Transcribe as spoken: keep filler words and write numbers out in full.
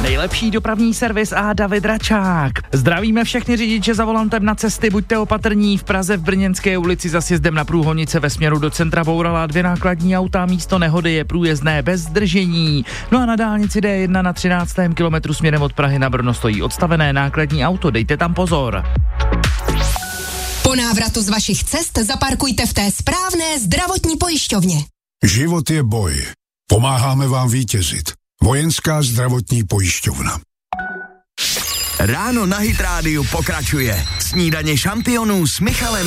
nejlepší dopravní servis a David Račák. Zdravíme všechny řidiče za volantem na cesty, buďte opatrní. V Praze v Brněnské ulici za sjezdem na Průhonice ve směru do centra bourala dvě nákladní auta, místo nehody je průjezdné bez zdržení. No a na dálnici D jedna na třináctém kilometru směrem od Prahy na Brno stojí odstavené nákladní auto, dejte tam pozor. Po návratu z vašich cest zaparkujte v té správné zdravotní pojišťovně. Život je boj. Pomáháme vám vítězit. Vojenská zdravotní pojišťovna. Ráno na Hit Rádiu pokračuje. Snídaně šampionů s Michalem